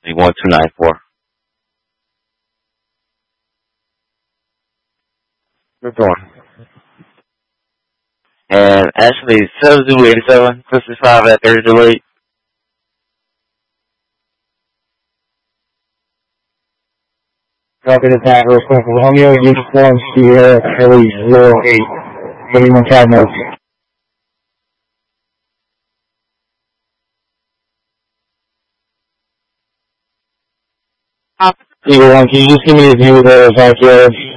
1294. Good one. And actually, 7287, Christmas 5 at 30 delayed. Copy the tag, request Romeo, Uniform, Sierra, Kelly, 08. Anyone tag notes? Eagle 1, can you just give me the view of the backyard?